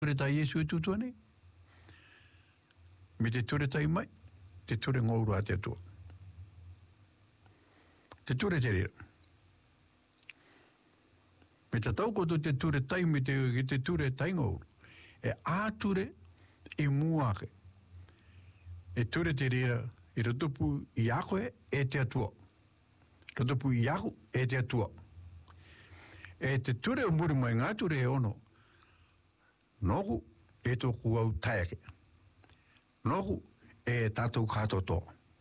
ture tai Yesu e tutuane. Me te ture tai mai, te ture ngouru a te atua. Te ture te rira. Me te tau koto te ture tai me te ture tai ngouru. E āture i muake. E ture te rira i rotupu i akoe e te atua. Rotupu i aku e te atua. E te ture o muri mai ngā ture e ono. Noku e tōku au taiake. Noku e tātou kātoto.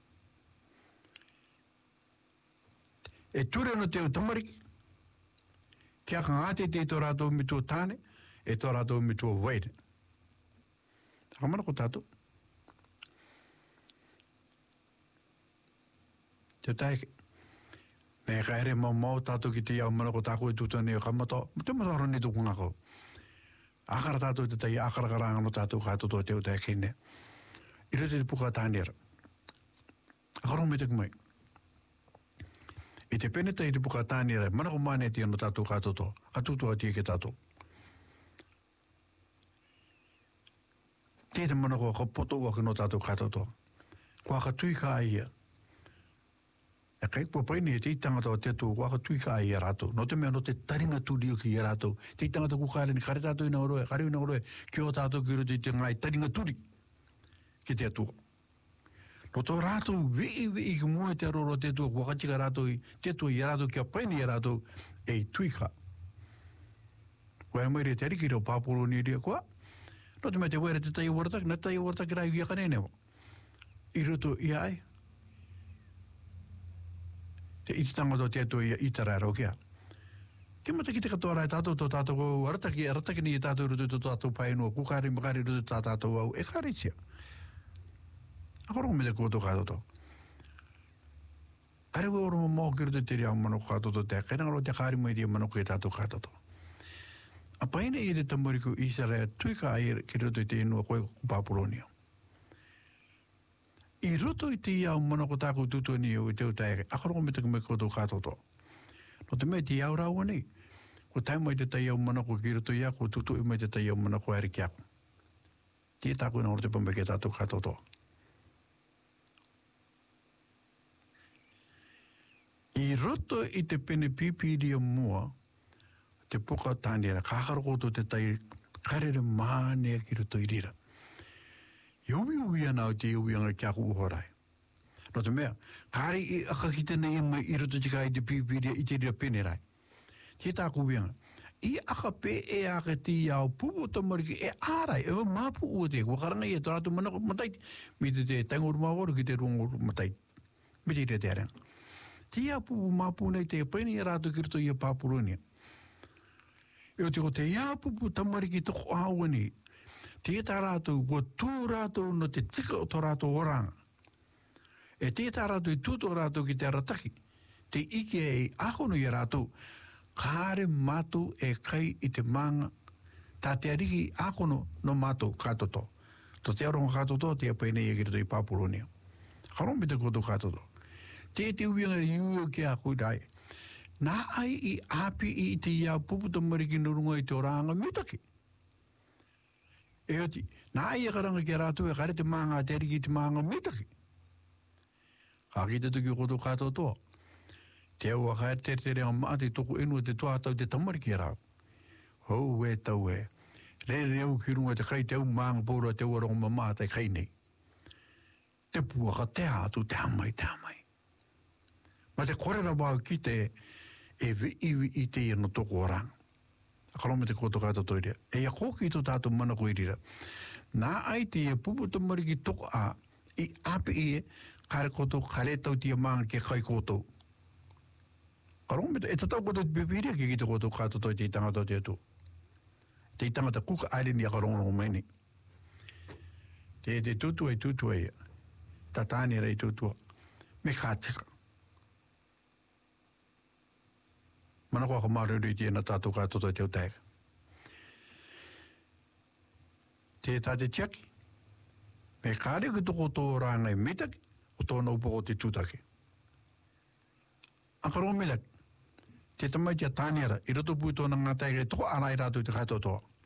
E ture no te o tamariki. Kia ka ngāte te tō rātou mi tō tāne, e tō rātou mi tō waire. Takamana ko tātou. Te taiake. Nē ka ere mau tātou ki te iau mana ko tāko e tūtane o kamata. Te mataro ne tōku ngako. Akara tātou te tai, akara karanga no tātou kātoto te o taiake ne. Ira te puka tānera. Akaro me te kumai. I te peneta i te puka tānera, mana ko mane te ano tātou kātoto. Atutua tia ke tātou. Te mana ko poto waka no tātou kātoto. Kua ka tui ka ia. E kai kua paini e te tangata o te tō, kua ka tui ka ia rātou. No te mea no te taringa tūrio ki ia rātou. Te tangata ku kāre ni kare tātou ina oroe, kare ina oroe, ki o tātou ki roto i te ngai taringa tūri. Ki te atua. No tō rātou wei ki mua te aroro te atua, kua katika rātou i te atua i rātou, ki a paini i rātou, e tui ka. Kua e maire te ariki reo pāporo ni ria kua. No te mea te wera te tai warataki, na tai warataki rai via kanenewa. I roto i ai. Te ititangata o te atua i itara rau kia. Ke mata ki te katoa rai tātou tō tātou au, arataki ni i tātou roto tō tātou painua, kukari makari roto tā tātou au, e kāre tia. Akoro me te kōtō kātoto. Kare ue oro mō ki roto te rea manoko kātoto te kairangaro te kāri mai tia manoko e tātou kātoto. A paine i te tamariku i sa rea tui ka ai ki roto i te inua koe kupāpuronia. I roto i te iau manoko tāku tutuani o i te utaere, akaro me te kume kōtō kātoto. No te mea te iau rāua nei, ko tai mai te tai iau manoko ki roto i ako, tutu i mai te tai iau manoko aere ki ako. Tie tāku ina oro te pameke tātou kātoto. I roto i te pene pipiri o mua, te puka tānera, kākaro koto te tai karere mānea ki roto i rira. Iuwi ana o te iuwi anga kia ku uhorai. No te mea, kāre i akakita nei mai i roto tika i te pipiri i te rira pene rai. Te tāku uianga. I aka pe e aka ti au pupo tamariki e ārai, e māpu ua te, wakaranga i e tāratu manako matai, mi te tangoru mawaru ki te rungoru matai. Mi te te arenga. Te ia pupu māpu nei te paini i rātu ki roto i a pāpuronia. E o te ko te ia pupu tamariki toko āwani, te tā rātou, kua tū rātou no te tika o tō rātou oranga. E te tā rātou i tūtō rātou ki te arataki, te ike e akono i rātou, kāre mātou e kai i te manga, tā te ariki akono no mātou kātoto. Tō te aronga kātoto, te apaine i ki roto i Pāpuronia. Harombi te koto kātoto. Te uianga iuo ki a kui rai. Nā ai i api i te ia puputa mariki nurunga i te oranga mitaki. E ati, nā ai e karanga ki a rātou e kare te maanga te ariki i te maanga mitaki. Ka ki te tuki koto kātotoa. Te au a kaere te rea maa te toku enua te toa tau te tamariki a rāu. Hou e tau e. Re reu ki runga te kai te au maanga pōra te uaronga mamaa te kai nei. Te puaka te atu te hamai te hamai. Ma te korera wau ki te e iwi i te ino toko oranga. Akalome te koto kātou toirea. E ia koki i tō tātou mana koe rira. Nā ai te e pupu tamariki toko a i api i e kare koto kare tau tia maanga ke kai koto. Akalome te e tatau koto te pepiria ki te koto kātou toi te i tangata te atu. Te i tangata kuka aireni a karongo maini. Te tutua e tatani rei tutua. Me kātika. Mana kua ka maruru i tēnā tātou kātoto te utaiga. Te tāte tiaki. Me kāre ki toko tō rāngai metaki, o tōna upoko te tūtaki. Akaro melaki, te tamai tia tāniara, i roto pui tōna ngā taiga, toko arai rātou te kātotoa.